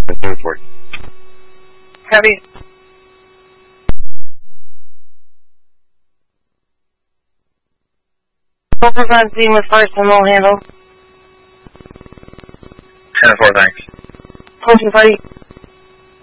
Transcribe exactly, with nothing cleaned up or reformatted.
Let's for you. Heavy. We'll prevent Z with first and we'll handle. ten four, thanks. Pushing party.